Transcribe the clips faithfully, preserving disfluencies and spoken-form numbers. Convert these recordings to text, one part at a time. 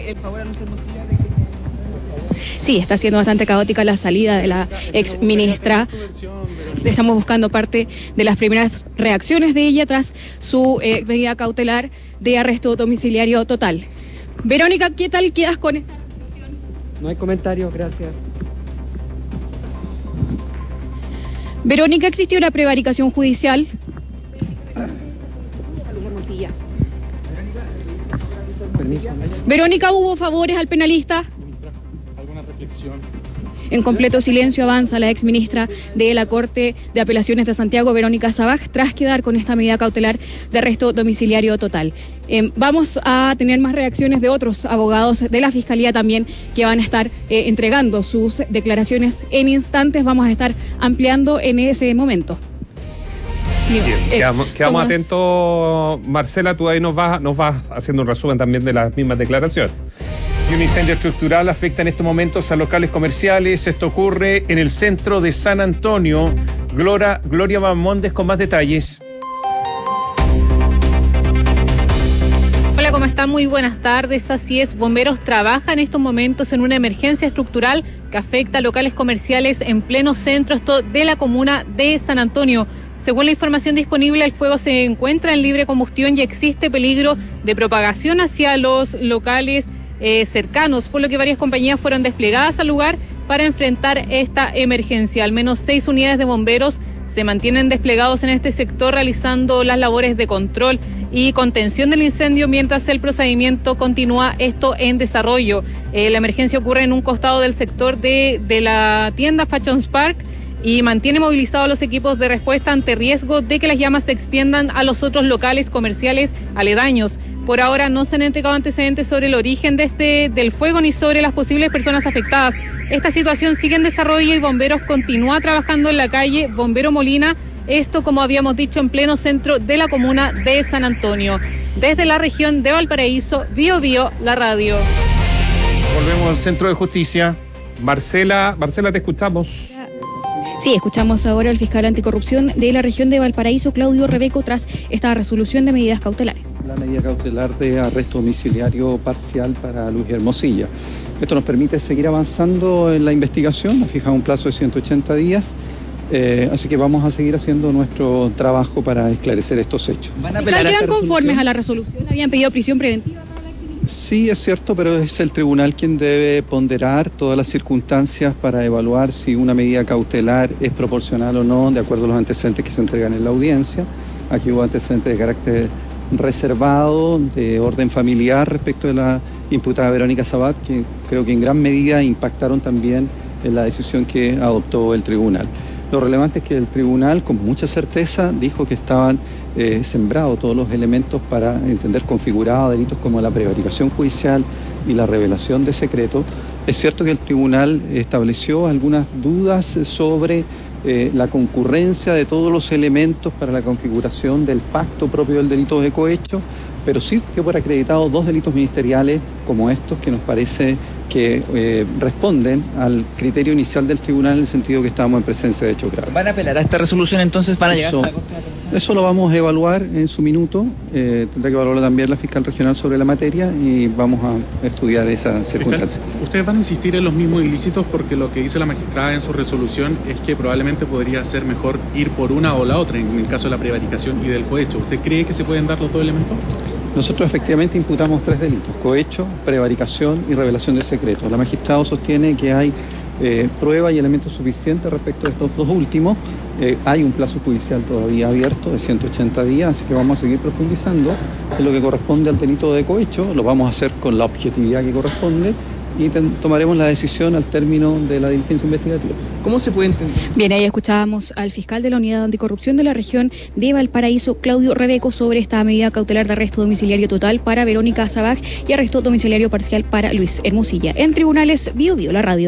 el favor a Luis Hermosilla de que... Sí, está siendo bastante caótica la salida de la ex ministra. Estamos buscando parte de las primeras reacciones de ella tras su eh, medida cautelar de arresto domiciliario total. Verónica, ¿qué tal quedas con esta resolución? No hay comentarios, gracias. Verónica, ¿existió una prevaricación judicial? Permiso. Verónica, ¿hubo favores al penalista? ¿Alguna reflexión? En completo silencio avanza la exministra de la Corte de Apelaciones de Santiago, Verónica Sabaj, tras quedar con esta medida cautelar de arresto domiciliario total. Eh, vamos a tener más reacciones de otros abogados de la Fiscalía también que van a estar eh, entregando sus declaraciones en instantes. Vamos a estar ampliando en ese momento. Bien, eh, quedamos, quedamos atentos, Marcela, tú ahí nos vas, nos vas haciendo un resumen también de las mismas declaraciones. Y un incendio estructural afecta en estos momentos a locales comerciales. Esto ocurre en el centro de San Antonio. Gloria, Gloria Bamondes con más detalles. Hola, ¿cómo están? Muy buenas tardes. Así es, bomberos trabajan en estos momentos en una emergencia estructural que afecta a locales comerciales en pleno centro esto de la comuna de San Antonio. Según la información disponible, el fuego se encuentra en libre combustión y existe peligro de propagación hacia los locales eh, cercanos, por lo que varias compañías fueron desplegadas al lugar para enfrentar esta emergencia. Al menos seis unidades de bomberos se mantienen desplegados en este sector realizando las labores de control y contención del incendio mientras el procedimiento continúa esto en desarrollo. Eh, la emergencia ocurre en un costado del sector de, de la tienda Fashion Park y mantiene movilizados los equipos de respuesta ante riesgo de que las llamas se extiendan a los otros locales comerciales aledaños. Por ahora no se han entregado antecedentes sobre el origen de este, del fuego ni sobre las posibles personas afectadas. Esta situación sigue en desarrollo y bomberos continúa trabajando en la calle Bombero Molina, esto como habíamos dicho en pleno centro de la comuna de San Antonio. Desde la región de Valparaíso, Bio Bio, la radio. Volvemos al Centro de Justicia. Marcela, Marcela, te escuchamos. Sí, escuchamos ahora al fiscal anticorrupción de la región de Valparaíso, Claudio Rebeco, tras esta resolución de medidas cautelares. La medida cautelar de arresto domiciliario parcial para Luis Hermosilla. Esto nos permite seguir avanzando en la investigación, ha fijado un plazo de ciento ochenta días, eh, así que vamos a seguir haciendo nuestro trabajo para esclarecer estos hechos. ¿Van a apelar a esta resolución? ¿Quedan conformes a la resolución? ¿Habían pedido prisión preventiva? Sí, es cierto, pero es el tribunal quien debe ponderar todas las circunstancias para evaluar si una medida cautelar es proporcional o no, de acuerdo a los antecedentes que se entregan en la audiencia. Aquí hubo antecedentes de carácter reservado, de orden familiar respecto de la imputada Verónica Sabat, que creo que en gran medida impactaron también en la decisión que adoptó el tribunal. Lo relevante es que el tribunal, con mucha certeza, dijo que estaban eh, sembrados todos los elementos para entender configurados delitos como la prevaricación judicial y la revelación de secretos. Es cierto que el tribunal estableció algunas dudas sobre eh, la concurrencia de todos los elementos para la configuración del pacto propio del delito de cohecho, pero sí que por acreditado dos delitos ministeriales como estos que nos parece que eh, responden al criterio inicial del tribunal en el sentido que estamos en presencia de hechos graves. ¿Van a apelar a esta resolución entonces? ¿Van a llegar eso, a la Corte de Apelaciones? Eso lo vamos a evaluar en su minuto, eh, tendrá que evaluarlo también la fiscal regional sobre la materia y vamos a estudiar esa circunstancia. Ustedes van a insistir en los mismos ilícitos porque lo que dice la magistrada en su resolución es que probablemente podría ser mejor ir por una o la otra en el caso de la prevaricación y del cohecho. ¿Usted cree que se pueden dar los dos elementos? Nosotros efectivamente imputamos tres delitos: cohecho, prevaricación y revelación de secretos. La magistrada sostiene que hay eh, prueba y elementos suficientes respecto a estos dos últimos. Eh, hay un plazo judicial todavía abierto de ciento ochenta días, así que vamos a seguir profundizando en lo que corresponde al delito de cohecho. Lo vamos a hacer con la objetividad que corresponde y ten, tomaremos la decisión al término de la diligencia investigativa. ¿Cómo se puede entender? Bien, ahí escuchábamos al fiscal de la Unidad Anticorrupción de la región de Valparaíso, Claudio Rebeco, sobre esta medida cautelar de arresto domiciliario total para Verónica Sabaj y arresto domiciliario parcial para Luis Hermosilla. En tribunales, Bio Bio, la radio.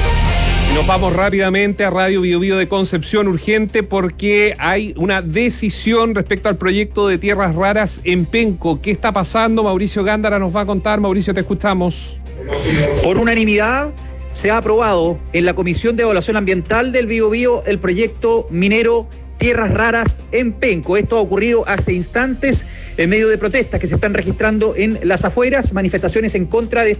Y nos vamos rápidamente a Radio Bio Bio de Concepción, urgente, porque hay una decisión respecto al proyecto de tierras raras en Penco. ¿Qué está pasando? Mauricio Gándara nos va a contar. Mauricio, te escuchamos. Por unanimidad se ha aprobado en la Comisión de Evaluación Ambiental del Biobío el proyecto minero Tierras Raras en Penco. Esto ha ocurrido hace instantes en medio de protestas que se están registrando en las afueras, manifestaciones en contra de